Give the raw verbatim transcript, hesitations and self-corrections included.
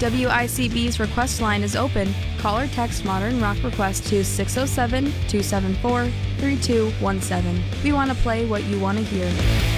W I C B's request line is open. Call or text Modern Rock Request to six oh seven, two seven four, three two one seven. We want to play what you want to hear.